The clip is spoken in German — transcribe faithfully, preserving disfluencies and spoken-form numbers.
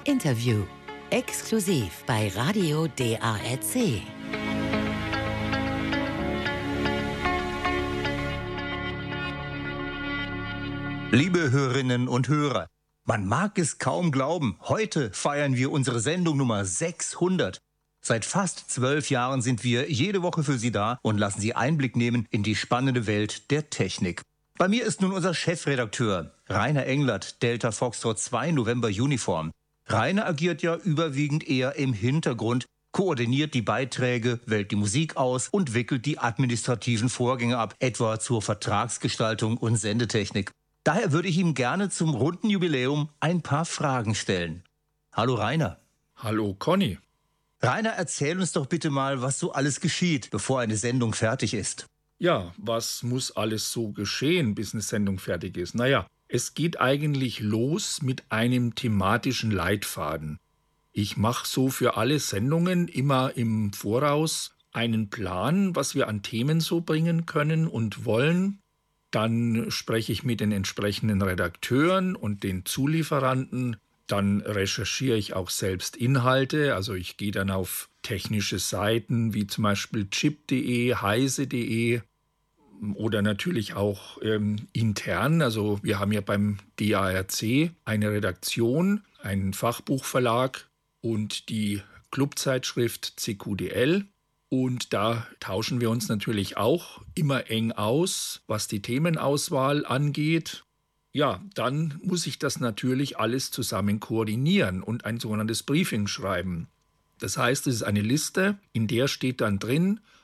Interview. Exklusiv bei Radio D A R C. Liebe Hörerinnen und Hörer, man mag es kaum glauben, heute feiern wir unsere Sendung Nummer sechshundert. Seit fast zwölf Jahren sind wir jede Woche für Sie da und lassen Sie Einblick nehmen in die spannende Welt der Technik. Bei mir ist nun unser Chefredakteur, Rainer Englert, Delta Foxtrot zwei November Uniform. Rainer agiert ja überwiegend eher im Hintergrund, koordiniert die Beiträge, wählt die Musik aus und wickelt die administrativen Vorgänge ab, etwa zur Vertragsgestaltung und Sendetechnik. Daher würde ich ihm gerne zum runden Jubiläum ein paar Fragen stellen. Hallo Rainer. Hallo Conny. Rainer, erzähl uns doch bitte mal, was so alles geschieht, bevor eine Sendung fertig ist. Ja, was muss alles so geschehen, bis eine Sendung fertig ist? Naja, es geht eigentlich los mit einem thematischen Leitfaden. Ich mache so für alle Sendungen immer im Voraus einen Plan, was wir an Themen so bringen können und wollen. Dann spreche ich mit den entsprechenden Redakteuren und den Zulieferanten. Dann recherchiere ich auch selbst Inhalte. Also ich gehe dann auf technische Seiten wie zum Beispiel chip punkt de, heise punkt de oder natürlich auch ähm, intern. Also wir haben ja beim D A R C eine Redaktion, einen Fachbuchverlag und die Clubzeitschrift C Q D L. Und da tauschen wir uns natürlich auch immer eng aus, was die Themenauswahl angeht. Ja, dann muss ich das natürlich alles zusammen koordinieren und ein sogenanntes Briefing schreiben. Das heißt, es ist eine Liste, in der steht dann drin,